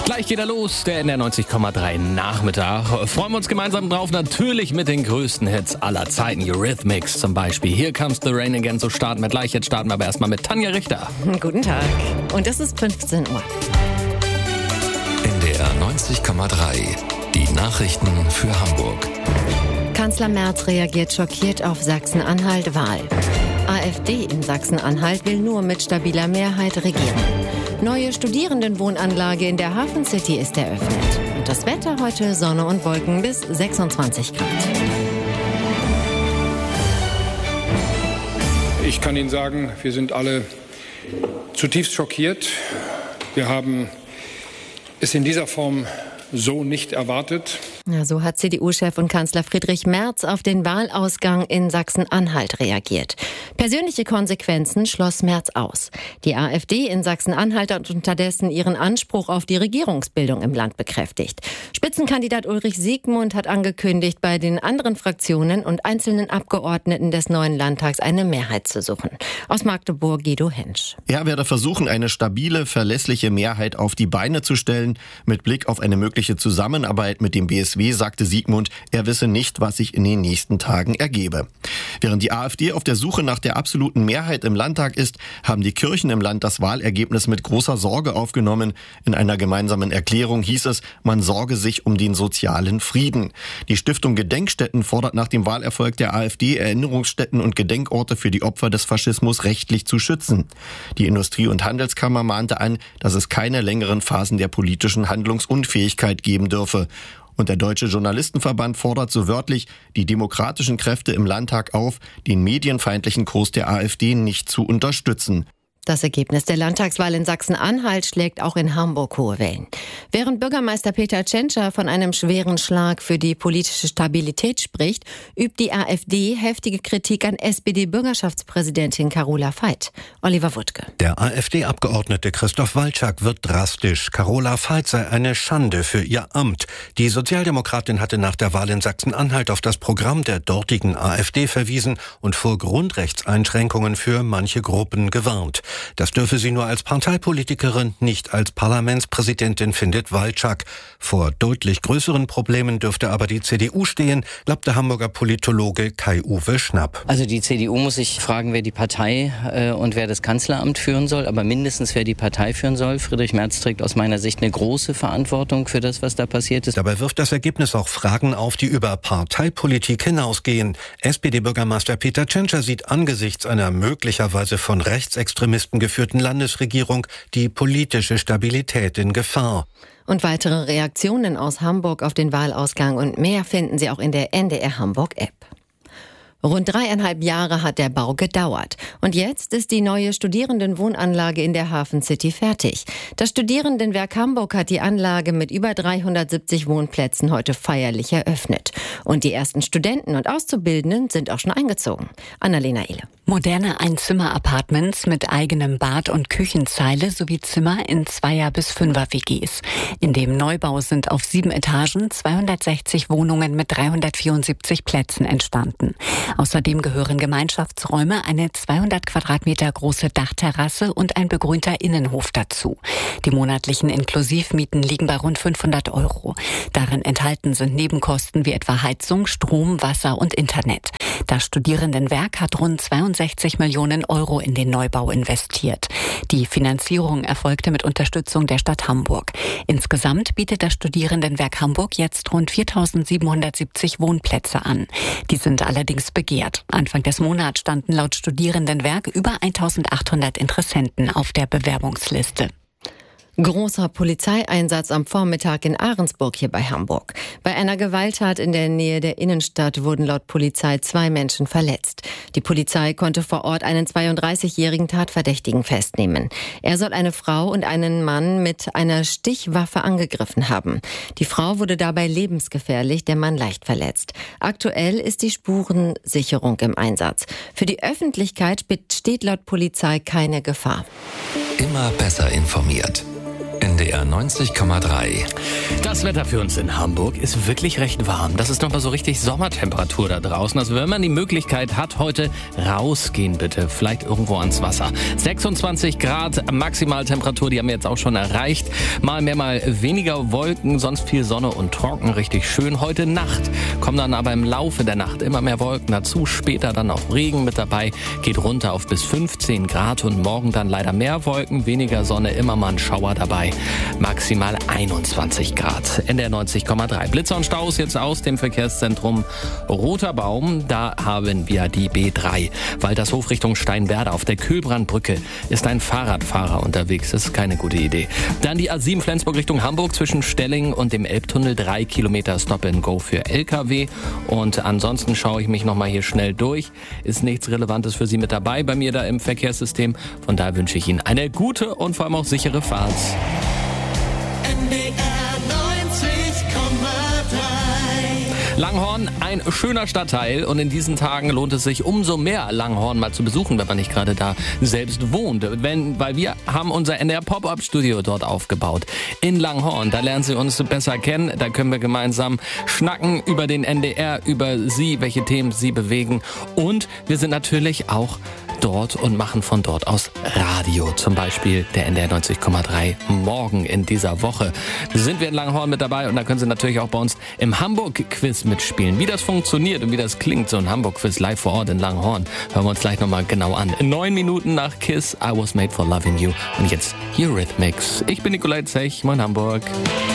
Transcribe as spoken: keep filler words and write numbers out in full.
Gleich geht er los, der N R neunzig Komma drei Nachmittag. Freuen wir uns gemeinsam drauf, natürlich mit den größten Hits aller Zeiten. Eurythmics zum Beispiel. Here Comes the Rain Again, so starten wir gleich. Jetzt starten wir aber erstmal mit Tanja Richter. Guten Tag. Und es ist fünfzehn Uhr. N D R neunzig Komma drei. Die Nachrichten für Hamburg. Kanzler Merz reagiert schockiert auf Sachsen-Anhalt-Wahl. AfD in Sachsen-Anhalt will nur mit stabiler Mehrheit regieren. Neue Studierendenwohnanlage in der Hafen City ist eröffnet. Und das Wetter heute Sonne und Wolken bis sechsundzwanzig Grad. Ich kann Ihnen sagen, wir sind alle zutiefst schockiert. Wir haben es in dieser Form so nicht erwartet. Ja, so hat C D U-Chef und Kanzler Friedrich Merz auf den Wahlausgang in Sachsen-Anhalt reagiert. Persönliche Konsequenzen schloss Merz aus. Die AfD in Sachsen-Anhalt hat unterdessen ihren Anspruch auf die Regierungsbildung im Land bekräftigt. Spitzenkandidat Ulrich Siegmund hat angekündigt, bei den anderen Fraktionen und einzelnen Abgeordneten des neuen Landtags eine Mehrheit zu suchen. Aus Magdeburg Guido Hensch. Er werde versuchen, eine stabile, verlässliche Mehrheit auf die Beine zu stellen. Mit Blick auf eine mögliche Zusammenarbeit mit dem B S W sagte Siegmund, er wisse nicht, was sich in den nächsten Tagen ergebe. Während die AfD auf der Suche nach der absoluten Mehrheit im Landtag ist, haben die Kirchen im Land das Wahlergebnis mit großer Sorge aufgenommen. In einer gemeinsamen Erklärung hieß es, man sorge sich um den sozialen Frieden. Die Stiftung Gedenkstätten fordert nach dem Wahlerfolg der AfD, Erinnerungsstätten und Gedenkorte für die Opfer des Faschismus rechtlich zu schützen. Die Industrie- und Handelskammer mahnte an, dass es keine längeren Phasen der politischen Handlungsunfähigkeit geben dürfe. Und der Deutsche Journalistenverband fordert so wörtlich die demokratischen Kräfte im Landtag auf, den medienfeindlichen Kurs der AfD nicht zu unterstützen. Das Ergebnis der Landtagswahl in Sachsen-Anhalt schlägt auch in Hamburg hohe Wellen. Während Bürgermeister Peter Tschentscher von einem schweren Schlag für die politische Stabilität spricht, übt die AfD heftige Kritik an S P D-Bürgerschaftspräsidentin Carola Veit. Oliver Wuttke. Der AfD-Abgeordnete Christoph Walczak wird drastisch. Carola Veit sei eine Schande für ihr Amt. Die Sozialdemokratin hatte nach der Wahl in Sachsen-Anhalt auf das Programm der dortigen AfD verwiesen und vor Grundrechtseinschränkungen für manche Gruppen gewarnt. Das dürfe sie nur als Parteipolitikerin, nicht als Parlamentspräsidentin, findet Walczak. Vor deutlich größeren Problemen dürfte aber die C D U stehen, glaubt der Hamburger Politologe Kai-Uwe Schnapp. Also die C D U muss sich fragen, wer die Partei äh, und wer das Kanzleramt führen soll, aber mindestens wer die Partei führen soll. Friedrich Merz trägt aus meiner Sicht eine große Verantwortung für das, was da passiert ist. Dabei wirft das Ergebnis auch Fragen auf, die über Parteipolitik hinausgehen. S P D-Bürgermeister Peter Tschentscher sieht angesichts einer möglicherweise von Rechtsextremisten geführten Landesregierung die politische Stabilität in Gefahr. Und weitere Reaktionen aus Hamburg auf den Wahlausgang und mehr finden Sie auch in der N D R Hamburg App. Rund dreieinhalb Jahre hat der Bau gedauert. Und jetzt ist die neue Studierendenwohnanlage in der Hafen City fertig. Das Studierendenwerk Hamburg hat die Anlage mit über dreihundertsiebzig Wohnplätzen heute feierlich eröffnet. Und die ersten Studenten und Auszubildenden sind auch schon eingezogen. Annalena Ehle. Moderne Einzimmer-Apartments mit eigenem Bad und Küchenzeile sowie Zimmer in Zweier- bis Fünfer-W Gs. In dem Neubau sind auf sieben Etagen zweihundertsechzig Wohnungen mit dreihundertvierundsiebzig Plätzen entstanden. Außerdem gehören Gemeinschaftsräume, eine zweihundert Quadratmeter große Dachterrasse und ein begrünter Innenhof dazu. Die monatlichen Inklusivmieten liegen bei rund fünfhundert Euro. Darin enthalten sind Nebenkosten wie etwa Heizung, Strom, Wasser und Internet. Das Studierendenwerk hat rund zweiundsechzig Millionen Euro in den Neubau investiert. Die Finanzierung erfolgte mit Unterstützung der Stadt Hamburg. Insgesamt bietet das Studierendenwerk Hamburg jetzt rund viertausendsiebenhundertsiebzig Wohnplätze an. Die sind allerdings begehrt. Anfang des Monats standen laut Studierendenwerk über eintausendachthundert Interessenten auf der Bewerbungsliste. Großer Polizeieinsatz am Vormittag in Ahrensburg hier bei Hamburg. Bei einer Gewalttat in der Nähe der Innenstadt wurden laut Polizei zwei Menschen verletzt. Die Polizei konnte vor Ort einen zweiunddreißigjährigen Tatverdächtigen festnehmen. Er soll eine Frau und einen Mann mit einer Stichwaffe angegriffen haben. Die Frau wurde dabei lebensgefährlich, der Mann leicht verletzt. Aktuell ist die Spurensicherung im Einsatz. Für die Öffentlichkeit besteht laut Polizei keine Gefahr. Immer besser informiert. N D R neunzig Komma drei. Das Wetter für uns in Hamburg ist wirklich recht warm. Das ist noch mal so richtig Sommertemperatur da draußen. Also wenn man die Möglichkeit hat, heute rausgehen bitte. Vielleicht irgendwo ans Wasser. sechsundzwanzig Grad Maximaltemperatur, die haben wir jetzt auch schon erreicht. Mal mehr, mal weniger Wolken, sonst viel Sonne und trocken. Richtig schön. Heute Nacht kommen dann aber im Laufe der Nacht immer mehr Wolken dazu. Später dann auch Regen mit dabei. Geht runter auf bis fünfzehn Grad und morgen dann leider mehr Wolken, weniger Sonne, immer mal ein Schauer dabei. Maximal einundzwanzig Grad. N D R neunzig Komma drei. Blitzer und Staus jetzt aus dem Verkehrszentrum Roter Baum. Da haben wir die B drei. Waltershof Richtung Steinwerder. Auf der Kühlbrandbrücke ist ein Fahrradfahrer unterwegs. Das ist keine gute Idee. Dann die A sieben Flensburg Richtung Hamburg zwischen Stellingen und dem Elbtunnel. Drei Kilometer Stop and Go für L K W. Und ansonsten schaue ich mich nochmal hier schnell durch. Ist nichts Relevantes für Sie mit dabei bei mir da im Verkehrssystem. Von daher wünsche ich Ihnen eine gute und vor allem auch sichere Fahrt. N D R neunzig Komma drei. Langhorn, ein schöner Stadtteil und in diesen Tagen lohnt es sich umso mehr, Langhorn mal zu besuchen, wenn man nicht gerade da selbst wohnt. Wenn, weil wir haben unser N D R Pop-Up-Studio dort aufgebaut in Langhorn. Da lernen Sie uns besser kennen, da können wir gemeinsam schnacken über den N D R, über Sie, welche Themen Sie bewegen und wir sind natürlich auch dort und machen von dort aus Radio. Zum Beispiel der N D R neunzig Komma drei morgen in dieser Woche. Sind wir in Langhorn mit dabei und da können Sie natürlich auch bei uns im Hamburg-Quiz mitspielen. Wie das funktioniert und wie das klingt, so ein Hamburg-Quiz live vor Ort in Langhorn, hören wir uns gleich nochmal genau an. In neun Minuten nach Kiss, I Was Made for Loving You. Und jetzt Eurythmics. Ich bin Nikolai Zech, moin Hamburg.